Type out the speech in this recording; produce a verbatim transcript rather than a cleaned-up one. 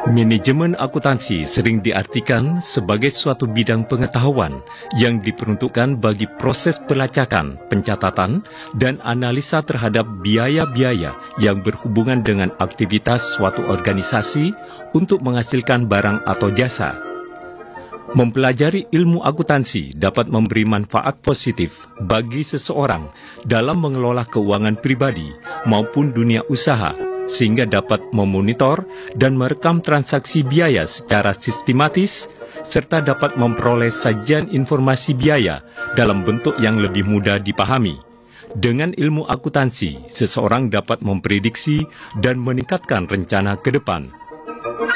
Manajemen akuntansi sering diartikan sebagai suatu bidang pengetahuan yang diperuntukkan bagi proses pelacakan, pencatatan, dan analisa terhadap biaya-biaya yang berhubungan dengan aktivitas suatu organisasi untuk menghasilkan barang atau jasa. Mempelajari ilmu akuntansi dapat memberi manfaat positif bagi seseorang dalam mengelola keuangan pribadi maupun dunia usaha, sehingga dapat memonitor dan merekam transaksi biaya secara sistematis, serta dapat memperoleh sajian informasi biaya dalam bentuk yang lebih mudah dipahami. Dengan ilmu akuntansi, seseorang dapat memprediksi dan meningkatkan rencana ke depan.